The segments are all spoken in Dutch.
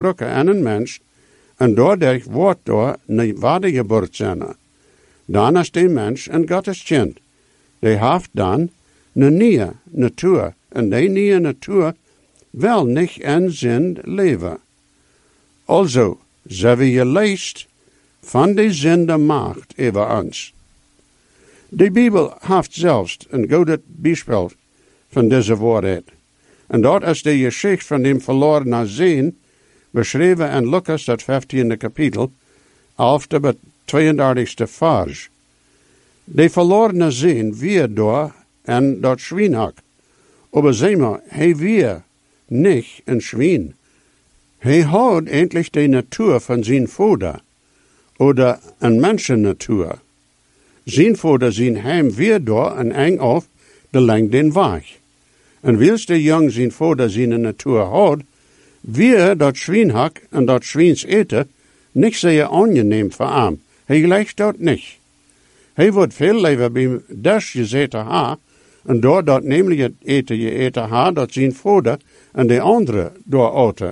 ongelukken aan een mens, en doordat wordt door een wedergeboorte zijn. Dan is die mens een Gotteskind. Die heeft dan een nieuwe natuur, en die nieuwe natuur wil niet in zin leven. Also, ze we geleest van die zinde macht over ons. De Bibel heeft zelfs een goed voorbeeld van deze waarheid. En dat is de geschichte van dem verlorene zoon, beschreven in Lucas, dat 15e kapitel, 11e tot 32e vers. De verlorene zoon weer door en dat schweinhak. Aber zeg maar, hij weer niet een schwein. Hij houdt endlich de natuur van zijn vader, oder een menschennatuur. Zijn vader zijn hem weer door en eng af de lang den weg. En wils de jong zijn vader zijn natuur houdt, weer dat schweinhak en dat schweins eten niet zeer aangenehm voor hem. Hij gleicht dat niet. Hij wordt veel liever bij das gezeten ha, en door dat namelijk het eten je eten ha, dat zijn vader en de andere door eten.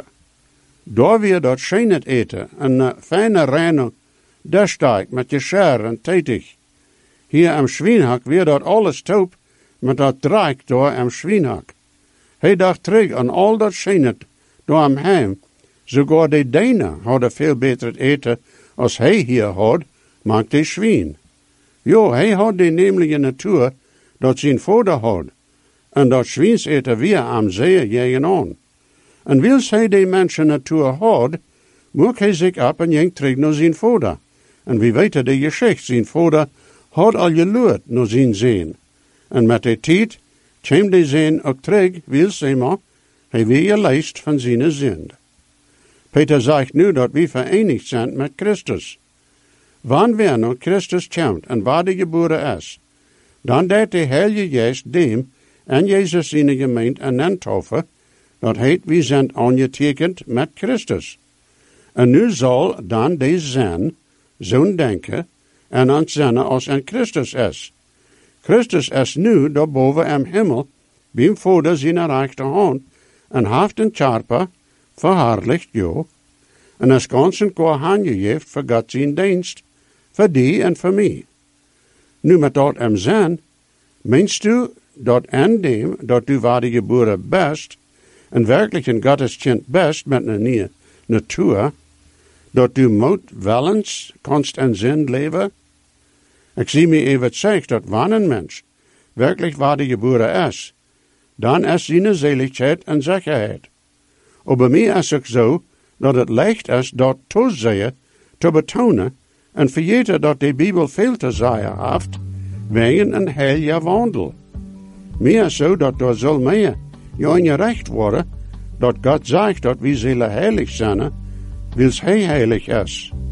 Door weer dat scheen het eten, een fijne reine desteig met je scher en tätig. Hier am schweinhak weer dat alles taub met dat draak door am schweinhak. Hij dacht terug aan al dat scheen door am heim. Sogar de Denen hadden veel beter het eten als hij hier had, maakt de schwein. Jo, hij had de nemelijke natuur dat zijn vader had. En dat schweins eten weer am zeer jegen aan. En wils hij de mensen natuur had, moet hij zich op en jengt terug naar zijn vader. En wie weet de geschichte, zijn vader had al geluid naar zijn zoon. En met de tijd kwam de zoon ook terug, wils hij maar, hij weer geleest van zijn zonde. Peter zegt nu dat we verenigd zijn met Christus. Wanneer nou Christus komt en waar de geboren is, dan deed de Heilige Geest dem en Jezus in de gemeente en den taufe, dat heet, we zijn aangetekend met Christus. En nu zal dan de zin zo'n denken en aan zinnen als in Christus is. Christus is nu daarboven in hemel, bij Vader zijn rechterhand, en heeft een charpa, verherrlicht jo, en is ganz en kwa handgegeven voor God zijn dienst, voor die en voor mij. Nu met dat im zin, meinst u dat in dem, dat u wedergeboren best, en werkelijk een Gotteskind best met een nieuwe natuur, dat u moet wellens konst en zin leven? Ik zie me even zegt dat wanneer een mens werkelijk wedergeboren is, dan is zijn zeligheid en zekerheid. Maar bij mij is het zo dat het licht is dat toezeer te betonen en vergeten dat de Bibel veel te zeggen heeft wegen een heilige wandel. Meer zo dat door zal meer je in je recht worden dat God zegt dat we zullen heilig zijn, wils hij heilig is.